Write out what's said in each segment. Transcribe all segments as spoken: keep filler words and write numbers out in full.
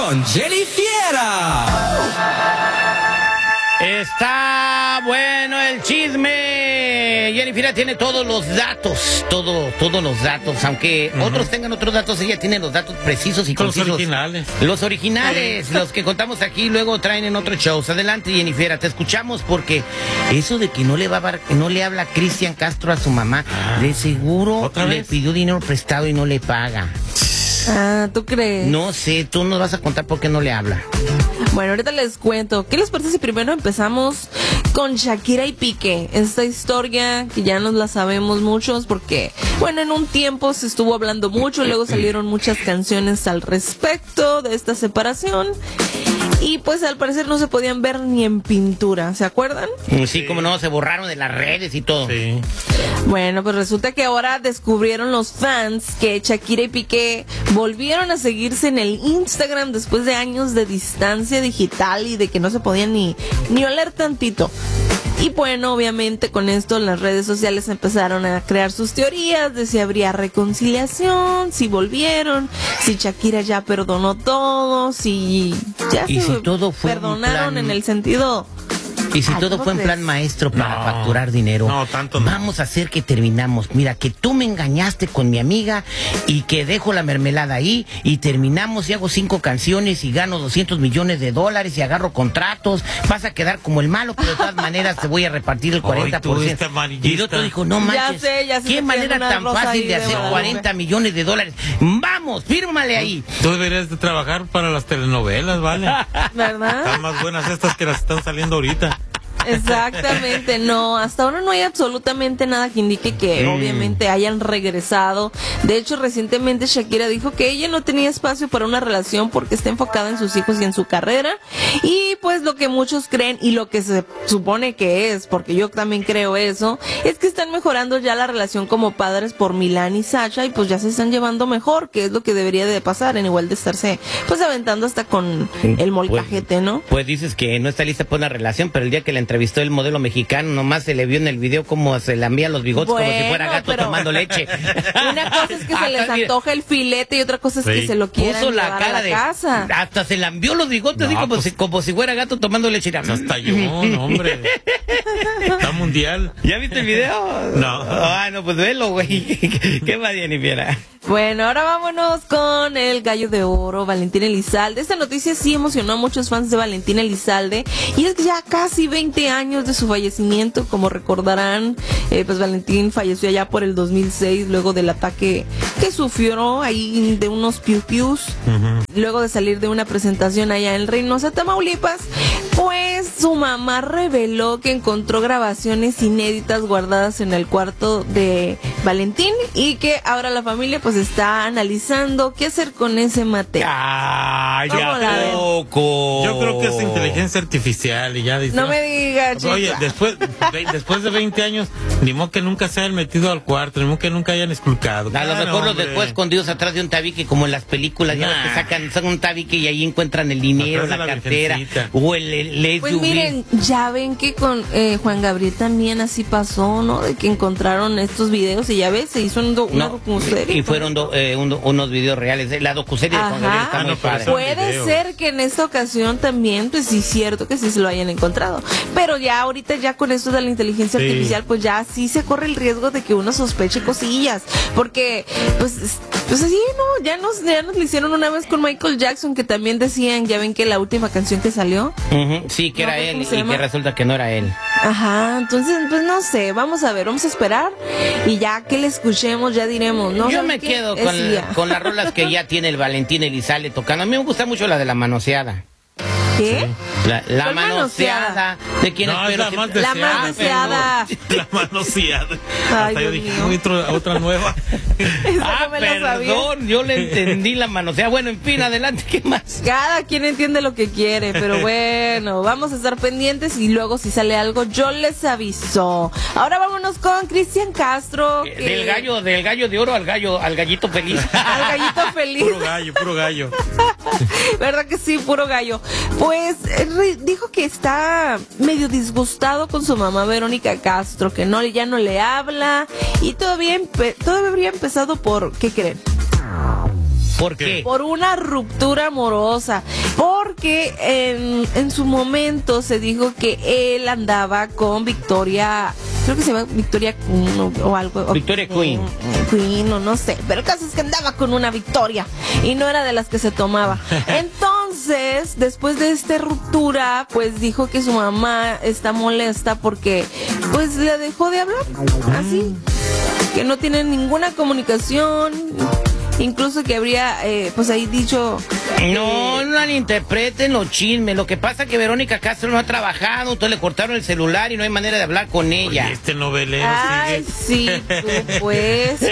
con Jenny Fiera. Está bueno el chisme. Jenny Fiera tiene todos los datos, todo, todos los datos, aunque uh-huh. otros tengan otros datos, ella tiene los datos precisos y concisos. Los originales. Los originales, sí. Los que contamos aquí, luego traen en otros shows. Adelante, Jenny Fiera, te escuchamos, porque eso de que no le va a, no le habla Cristian Castro a su mamá, ah, de seguro le vez? pidió dinero prestado y no le paga. Ah, ¿tú crees? No sé, tú nos vas a contar por qué no le habla. Bueno, ahorita les cuento. ¿Qué les parece si primero empezamos con Shakira y Piqué? Esta historia que ya nos la sabemos muchos porque, bueno, en un tiempo se estuvo hablando mucho, luego salieron muchas canciones al respecto de esta separación. Y pues al parecer no se podían ver ni en pintura, ¿se acuerdan? Sí, sí, como no, se borraron de las redes y todo. Sí. Bueno, pues resulta que ahora descubrieron los fans que Shakira y Piqué volvieron a seguirse en el Instagram después de años de distancia digital y de que no se podían ni, ni oler tantito. Y bueno, obviamente con esto las redes sociales empezaron a crear sus teorías de si habría reconciliación, si volvieron, si Shakira ya perdonó todo, si ya y se si todo fue perdonaron plan... en el sentido... Y si Ay, todo fue en plan maestro para no, facturar dinero, no, tanto no. Vamos a hacer que terminamos. Mira, que tú me engañaste con mi amiga y que dejo la mermelada ahí y terminamos y hago cinco canciones y gano doscientos millones de dólares y agarro contratos. Vas a quedar como el malo, pero de todas maneras te voy a repartir el cuarenta por ciento. Y el otro dijo, no manches, ya sé, ya sé, qué manera tan fácil de hacer cuarenta millones de dólares. Vamos, fírmale ahí. Tú deberías de trabajar para las telenovelas, ¿vale? ¿Verdad? Están más buenas estas que las están saliendo ahorita. Exactamente, no, hasta ahora no hay absolutamente nada que indique que mm. obviamente hayan regresado. De hecho, recientemente Shakira dijo que ella no tenía espacio para una relación porque está enfocada en sus hijos y en su carrera. Y pues lo que muchos creen y lo que se supone que es, porque yo también creo eso, es que están mejorando ya la relación como padres por Milán y Sasha y pues ya se están llevando mejor, que es lo que debería de pasar, en igual de estarse pues aventando hasta con el molcajete, pues, ¿no? Pues dices que no está lista para una relación, pero el día que la entrevistó el modelo mexicano, nomás se le vio en el video cómo se le envía los bigotes, bueno, como si fuera gato pero... tomando leche. Una cosa es que se les antoja el filete y otra cosa es sí. que se lo quieran Puso la llevar cara a la de, casa. Hasta se le envió los bigotes, no, como, pues, si, como si fuera gato tomando leche. Hasta yo, no, hombre. Está mundial. ¿Ya viste el video? No. Ah, no, pues velo, güey. ¿Qué va, Jenny Fiera? Bueno, ahora vámonos con el gallo de oro, Valentín Elizalde. Esta noticia sí emocionó a muchos fans de Valentín Elizalde y es que ya casi veinte años de su fallecimiento, como recordarán, eh, pues Valentín falleció allá por el dos mil seis luego del ataque que sufrió ahí de unos piu pius, uh-huh. luego de salir de una presentación allá en Reynosa, Tamaulipas. Pues su mamá reveló que encontró grabaciones inéditas guardadas en el cuarto de Valentín y que ahora la familia pues está analizando qué hacer con ese material. ¡Ah, ya poco! Yo creo que es inteligencia artificial y ya dice. No me digas, chica. Oye, después, de, después de veinte años, ni modo que nunca se hayan metido al cuarto, ni modo que nunca hayan esculcado. A claro, lo mejor los dejó escondidos atrás de un tabique, como en las películas, nah. ya los que sacan, sacan un tabique y ahí encuentran el dinero, la, la cartera, o el, el, el Pues miren, ya ven que con eh, Juan Gabriel también así pasó, ¿no? De que encontraron estos videos y ya ves, se hizo un do, una no, docuserie. Y fueron do, eh, un, unos videos reales. La docuserie de Juan Gabriel está muy no, padre. Puede ser que en esta ocasión también, pues sí es cierto que sí se lo hayan encontrado. Pero ya ahorita ya con esto de la inteligencia sí. artificial, pues ya sí se corre el riesgo de que uno sospeche cosillas. Porque, pues, pues así, ¿no? Ya nos, ya nos lo hicieron una vez con Michael Jackson, que también decían, ya ven que la última canción que salió. Uh-huh. Sí, que no, era él y que resulta que no era él. Ajá, entonces, pues no sé, vamos a ver, vamos a esperar y ya que le escuchemos ya diremos, ¿no? Yo me quedo con, con las rolas que ya tiene el Valentín Elizalde tocando. A mí me gusta mucho la de La Manoseada. ¿Qué? La, la manoseada. ¿De quién no, espero? Es la, más la manoseada. La manoseada. Ay, Hasta yo Dios dije, mío. otra, otra nueva. Ah, no perdón, yo le entendí la manoseada. Bueno, en fin, adelante, ¿qué más? Cada quien entiende lo que quiere, pero bueno, vamos a estar pendientes y luego si sale algo yo les aviso. Ahora vámonos con Cristian Castro. Que... Del gallo, del gallo de oro al gallo, al gallito feliz. Al gallito feliz. Puro gallo, puro gallo. ¿Verdad que sí? Puro gallo. Pues dijo que está medio disgustado con su mamá Verónica Castro, que no ya no le habla y todavía, empe- todavía habría empezado por, ¿qué creen? ¿Por qué? Por una ruptura amorosa. Porque en, en su momento se dijo que él andaba con Victoria, creo que se llama Victoria Queen o, o algo. Victoria o, Queen. Queen o no sé. Pero el caso es que andaba con una Victoria y no era de las que se tomaba. Entonces, después de esta ruptura, pues dijo que su mamá está molesta porque pues le dejó de hablar. Así. Que no tienen ninguna comunicación. Incluso que habría, eh, pues ahí dicho... No, no malinterpreten los chismes. Lo que pasa es que Verónica Castro no ha trabajado, entonces le cortaron el celular y no hay manera de hablar con ella. Oye, este novelero Ay, sigue. sí, tú pues.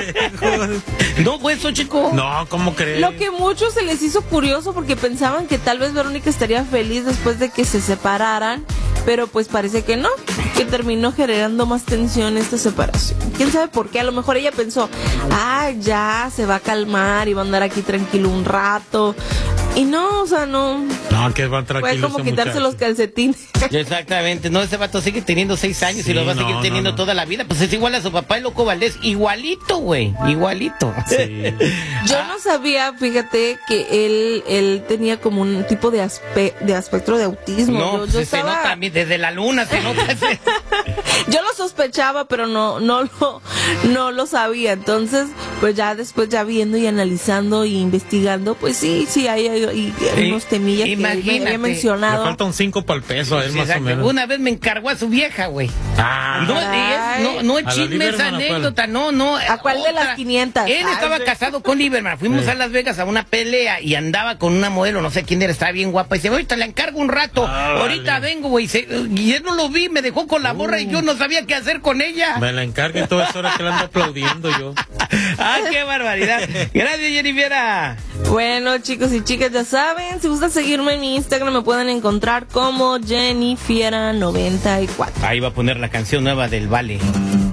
¿No fue eso, chico? No, ¿cómo crees? Lo que muchos se les hizo curioso porque pensaban que tal vez Verónica estaría feliz después de que se separaran, pero pues parece que no, que terminó generando más tensión esta separación. ¿Quién sabe por qué? A lo mejor ella pensó, ah, ya se va a calmar y va a andar aquí tranquilo un rato. Y no, o sea, no. No, que van tranquilos. Fue como ese quitarse muchacho. los calcetines. Exactamente, no, ese vato sigue teniendo seis años Sí, y lo va a no, seguir teniendo no, no. toda la vida. Pues es igual a su papá, el Loco Valdés, igualito, güey, igualito. Sí. Yo no sabía, fíjate, que él él tenía como un tipo de, aspe de aspecto de autismo. No, yo, pues yo se estaba- nota, desde la luna se nota ese- Yo lo sospechaba, pero no, no lo, no lo sabía. Entonces, pues ya después ya viendo y analizando y investigando, pues sí, sí hay, hay, hay Sí, unos temillas que él me imagínate. había Le mencionado. falta un cinco para el peso a él, Sí, más o exacto. menos. Una vez me encargó a su vieja, güey. Ah, No, Ay. es, no, no es ¿A la chisme, es Lieberman o cuál? anécdota, no, no. ¿A cuál de las quinientas? Él Ay, estaba sí. casado con Lieberman. Fuimos Sí. a Las Vegas a una pelea y andaba con una modelo, no sé quién era, estaba bien guapa. Y dice, ahorita le encargo un rato. Ah, ahorita vale. vengo, güey. Se- Y él no lo vi, me dejó con la borra y yo no sabía qué hacer con ella. me la encarga y toda esa hora que la ando aplaudiendo yo. ¡Ah, qué barbaridad! Gracias, Jennifer. Bueno, chicos y chicas, ya saben, si gustan seguirme en mi Instagram me pueden encontrar como Jennifiera noventa y cuatro. Ahí va a poner la canción nueva del Vale.